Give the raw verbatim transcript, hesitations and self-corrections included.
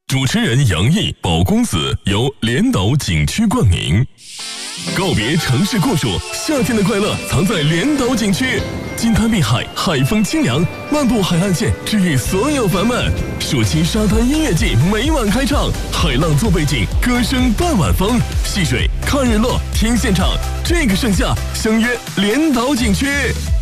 主持人杨毅、宝公子由连岛景区冠名。告别城市酷暑，夏天的快乐藏在连岛景区。金滩碧海，海风清凉，漫步海岸线，治愈所有烦闷。暑期沙滩音乐季每晚开唱，海浪做背景，歌声伴晚风。戏水、看日落、听现场，这个盛夏相约连岛景区。